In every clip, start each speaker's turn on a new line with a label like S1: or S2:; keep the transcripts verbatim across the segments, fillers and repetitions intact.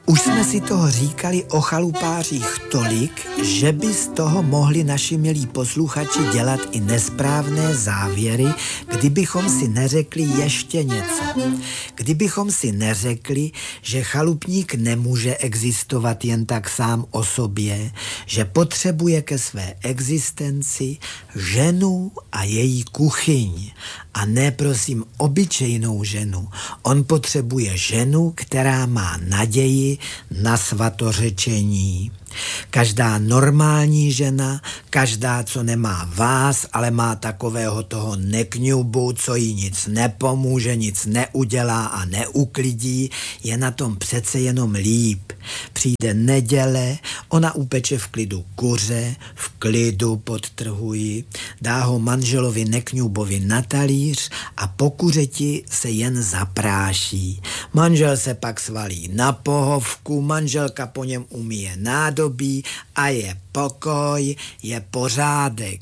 S1: Už jsme si toho říkali o chalupářích tolik, že by z toho mohli naši milí posluchači dělat i nesprávné závěry, kdybychom si neřekli ještě něco. Kdybychom si neřekli, že chalupník nemůže existovat jen tak sám o sobě, že potřebuje ke své existenci ženu a její kuchyň. A ne, prosím, obyčejnou ženu. On potřebuje ženu, která má naději na svatořečení. Každá normální žena, každá, co nemá vás, ale má takového toho nekňubu, co jí nic nepomůže, nic neudělá a neuklidí, je na tom přece jenom líp. Přijde neděle, ona upeče v klidu kuře, v klidu, podtrhuji, dá ho manželovi nekňubovi na talíř a po kuřeti se jen zapráší. Manžel se pak svalí na pohovku, manželka po něm umíje nádobí a je pokoj, je pořádek.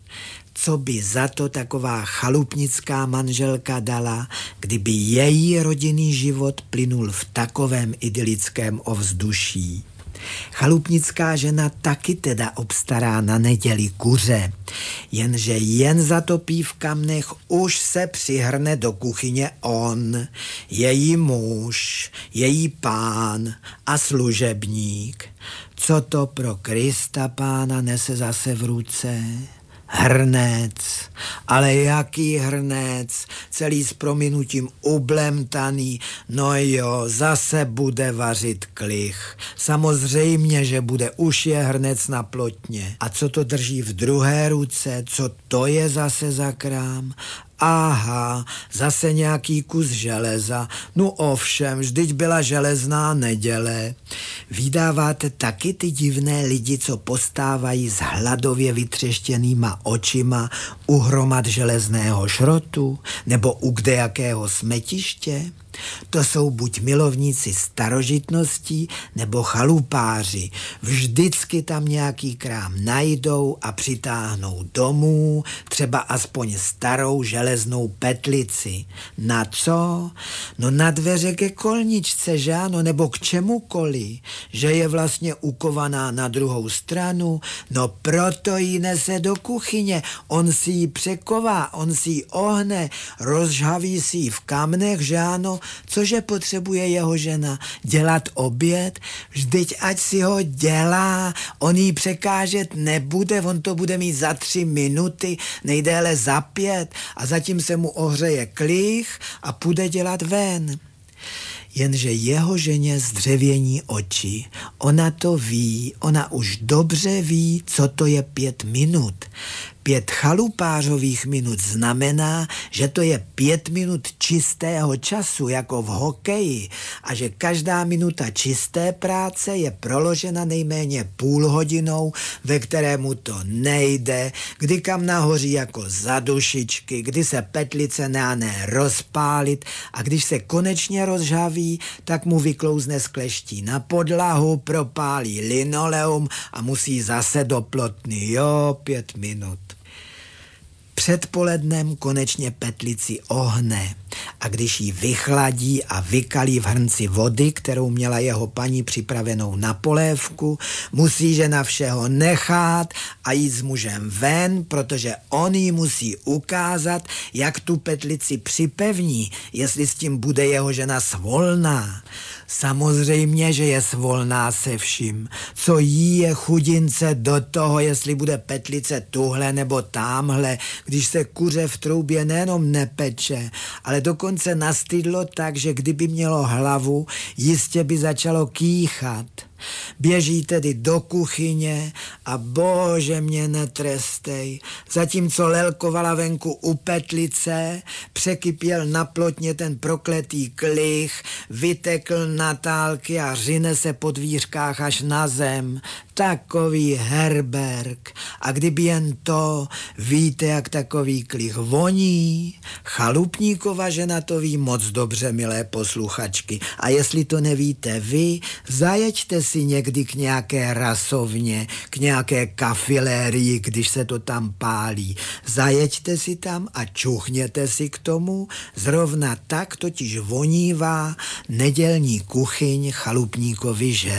S1: Co by za to taková chalupnická manželka dala, kdyby její rodinný život plynul v takovém idylickém ovzduší? Chalupnická žena taky teda obstará na neděli kuře, jenže jen zatopí v kamnech, už se přihrne do kuchyně on, její muž, její pán a služebník. Co to pro Krista pána nese zase v ruce? Hrnec, ale jaký hrnec, celý s prominutím ublemtaný, no jo, zase bude vařit klich. Samozřejmě, že bude, už je hrnec na plotně. A co to drží v druhé ruce, co to je zase za krám? Aha, zase nějaký kus železa. No ovšem, vždyť byla železná neděle. Vydáváte taky ty divné lidi, co postávají s hladově vytřeštěnýma očima u hromad železného šrotu nebo u kdejakého smetiště? To jsou buď milovníci starožitností nebo chalupáři. Vždycky tam nějaký krám najdou a přitáhnou domů, třeba aspoň starou železnou petlici. Na co? No na dveře ke kolničce, že ano, nebo k čemukoliv, že je vlastně ukovaná na druhou stranu, no proto ji nese do kuchyně, on si ji překová, on si ji ohne, rozžhaví si ji v kamnech, že ano, cože potřebuje jeho žena? Dělat oběd? Vždyť ať si ho dělá, on jí překážet nebude, on to bude mít za tři minuty, nejdéle za pět a zatím se mu ohřeje klich a půjde dělat ven. Jenže jeho ženě zdřevění oči. Ona to ví, ona už dobře ví, co to je pět minut. Pět chalupářových minut znamená, že to je pět minut čistého času, jako v hokeji, a že každá minuta čisté práce je proložena nejméně půl hodinou, ve kterému to nejde, kdy kam nahoří jako za dušičky, kdy se petlice neané rozpálit a když se konečně rozžhaví, tak mu vyklouzne z kleští na podlahu, propálí linoleum a musí zase do plotny. Jo, pět minut. Předpolednem konečně petlici ohne a když ji vychladí a vykalí v hrnci vody, kterou měla jeho paní připravenou na polévku, musí žena všeho nechat a jít s mužem ven, protože on jí musí ukázat, jak tu petlici připevní, jestli s tím bude jeho žena svolná. Samozřejmě, že je svolná se vším. Co jí je chudince do toho, jestli bude petlice tuhle nebo támhle, když se kuře v troubě nejenom nepeče, ale dokonce nastydlo tak, že kdyby mělo hlavu, jistě by začalo kýchat. Běží tedy do kuchyně a bože mě netrestej. Zatímco lelkovala venku u petlice, překypěl na plotně ten prokletý klich, vytekl na tálky a řine se po dvířkách až na zem. takový herberg. A kdyby jen to, víte, jak takový klich voní? Chalupníkova žena to ví moc dobře, milé posluchačky. A jestli to nevíte vy, zajeďte si někdy k nějaké rasovně, k nějaké kafilérii, když se to tam pálí. Zajeďte si tam a čuchněte si k tomu. Zrovna tak totiž vonívá nedělní kuchyň chalupníkovy ženy.